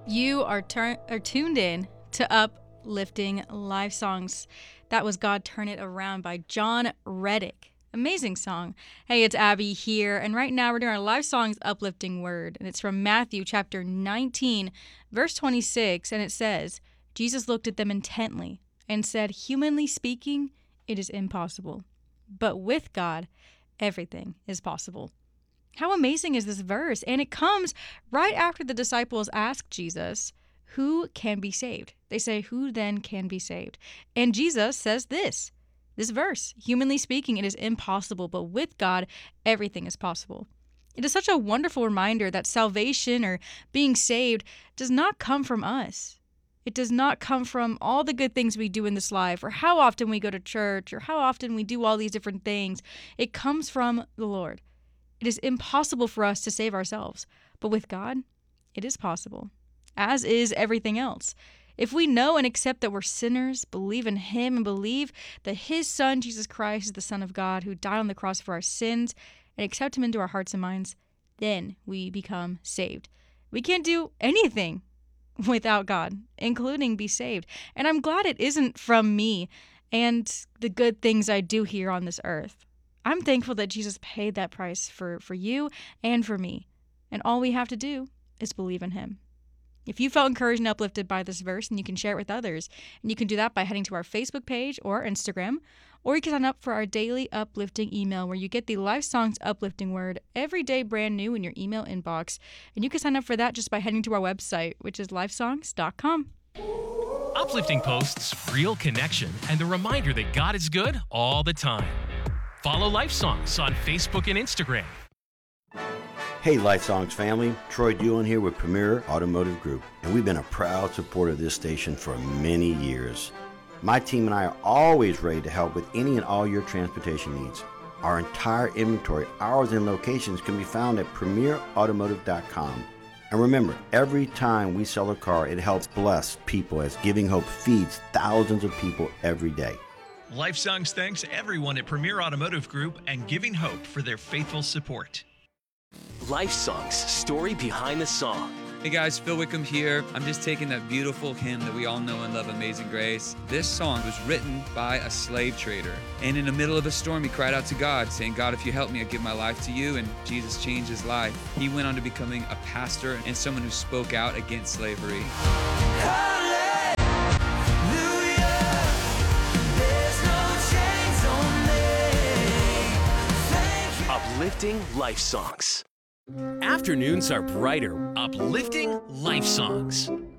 You are tuned in to Uplifting Life Songs. That was God Turn It Around by John Reddick. Amazing song. Hey, it's Abby here, and right now we're doing our Life Songs Uplifting Word, and it's from Matthew chapter 19, verse 26, and it says, Jesus looked at them intently and said, humanly speaking, it is impossible, but with God, everything is possible. How amazing is this verse? And it comes right after the disciples ask Jesus, who can be saved? They say, who then can be saved? And Jesus says this verse, humanly speaking, it is impossible, but with God, everything is possible. It is such a wonderful reminder that salvation or being saved does not come from us. It does not come from all the good things we do in this life or how often we go to church or how often we do all these different things. It comes from the Lord. It is impossible for us to save ourselves, but with God, it is possible, as is everything else. If we know and accept that we're sinners, believe in Him, and believe that His Son, Jesus Christ, is the Son of God who died on the cross for our sins, and accept Him into our hearts and minds, then we become saved. We can't do anything without God, including be saved. And I'm glad it isn't from me and the good things I do here on this earth. I'm thankful that Jesus paid that price for you and for me. And all we have to do is believe in Him. If you felt encouraged and uplifted by this verse, and you can share it with others, and you can do that by heading to our Facebook page or Instagram, or you can sign up for our daily uplifting email where you get the Life Songs Uplifting Word every day brand new in your email inbox. And you can sign up for that just by heading to our website, which is lifesongs.com. Uplifting posts, real connection, and the reminder that God is good all the time. Follow Life Songs on Facebook and Instagram. Hey Life Songs family, Troy Doolan here with Premier Automotive Group, and we've been a proud supporter of this station for many years. My team and I are always ready to help with any and all your transportation needs. Our entire inventory, hours, and locations can be found at premierautomotive.com. And remember, every time we sell a car, it helps bless people as Giving Hope feeds thousands of people every day. Life Songs thanks everyone at Premier Automotive Group and Giving Hope for their faithful support. Life Songs, story behind the song. Hey guys, Phil Wickham here. I'm just taking that beautiful hymn that we all know and love, Amazing Grace. This song was written by a slave trader. And in the middle of a storm, he cried out to God, saying, God, if you help me, I'll give my life to you. And Jesus changed his life. He went on to becoming a pastor and someone who spoke out against slavery. Uplifting Life Songs. Afternoons are brighter. Uplifting Life Songs.